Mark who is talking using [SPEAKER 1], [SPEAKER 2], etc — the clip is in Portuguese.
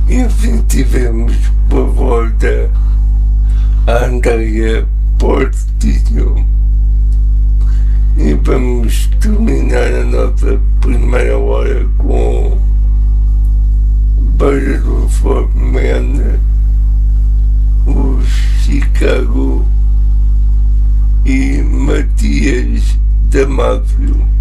[SPEAKER 1] Enfim, tivemos por volta a Andrea Portillo e vamos terminar a nossa primeira hora com Barulho Man, o Chicago e Matias Damasio.